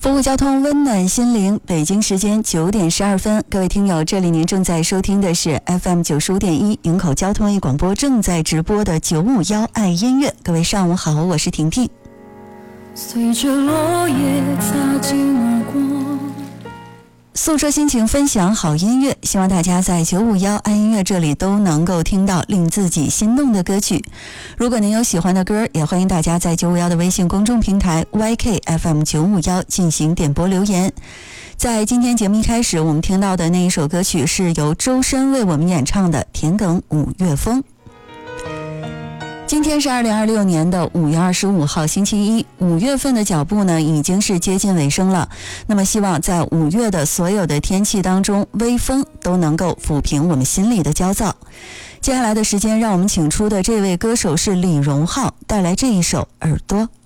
服务交通，温暖心灵。北京时间9点12分，各位听友，这里您正在收听的是 FM 95.1营口交通广播正在直播的951爱音乐。各位上午好，我是婷婷。随着落叶擦肩而过，诉说心情，分享好音乐，希望大家在951爱音乐这里都能够听到令自己心动的歌曲。如果您有喜欢的歌，也欢迎大家在951的微信公众平台 YKFM951 进行点播留言。在今天节目一开始，我们听到的那一首歌曲是由周深为我们演唱的《田埂五月风》。今天是2026年的5月25号星期一，5月份的脚步呢已经是接近尾声了。那么希望在5月的所有的天气当中，微风都能够抚平我们心里的焦躁。接下来的时间，让我们请出的这位歌手是李荣浩，带来这一首《耳朵》。